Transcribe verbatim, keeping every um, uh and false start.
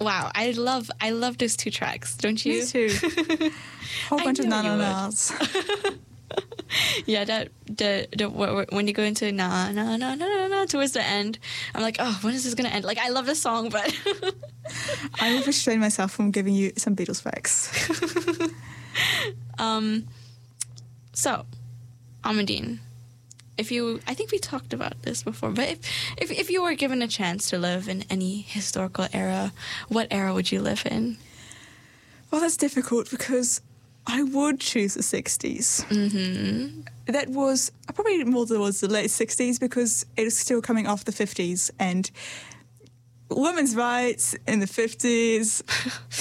Wow, I love I love those two tracks, don't you? Me too. Whole I bunch of knew na you na would. nas. Yeah, that the the wh- wh- when you go into na na na na na na towards the end, I'm like, oh, when is this gonna end? Like, I love the song, but I will restrain myself from giving you some Beatles facts. um, so Amandine, if you, I think we talked about this before, but if, if if you were given a chance to live in any historical era, what era would you live in? Well, that's difficult because I would choose the sixties. Mm-hmm. That was probably more towards the late sixties because it was still coming off the fifties and women's rights in the fifties.